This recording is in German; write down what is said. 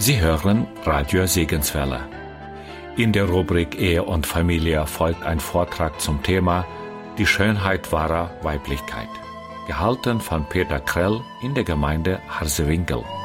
Sie hören Radio Segenswelle. In der Rubrik Ehe und Familie folgt ein Vortrag zum Thema Die Schönheit wahrer Weiblichkeit, gehalten von Peter Krell in der Gemeinde Harsewinkel.